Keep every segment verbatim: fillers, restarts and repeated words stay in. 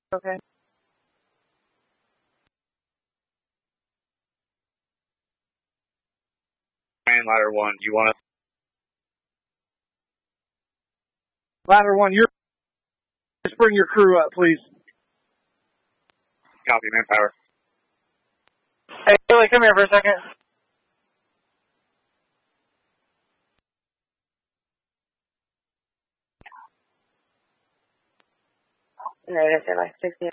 Okay. Ladder one, you want to? Ladder one, you're. Just bring your crew up, please. Copy, manpower. Hey, Billy, come here for a second. Negative, say like sixty.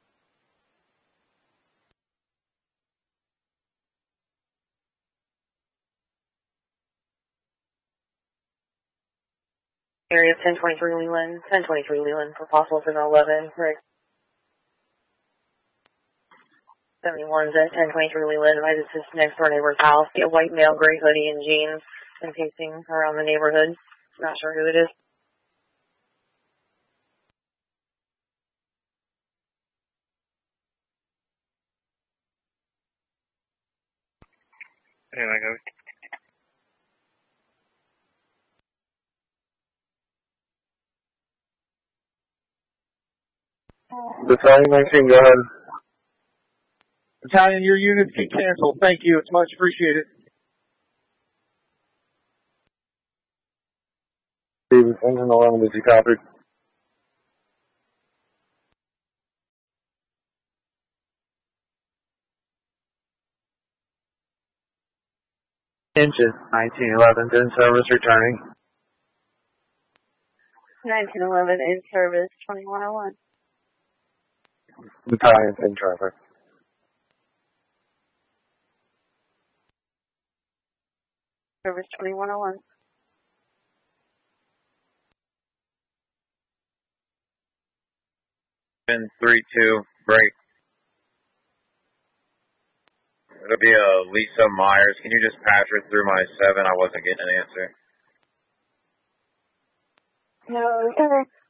Area ten twenty-three Leland, ten twenty-three Leland for possible signal eleven, Rick. seventy-one's at ten twenty-three Leland, I just his next door neighbor's house. A white male, gray hoodie and jeans, and pacing around the neighborhood. Not sure who it is. Anyway, go. Battalion nineteen, go ahead. Battalion, your units can cancel. Thank you. It's much appreciated. Steve, engine eleven, did you copy? Engine nineteen eleven, in service, returning. nineteen eleven in service, twenty-one oh one. Battalion in traffic. Service twenty-one oh one. In three two, break. It'll be a Lisa Myers. Can you just patch her through my seven? I wasn't getting an answer. No, okay.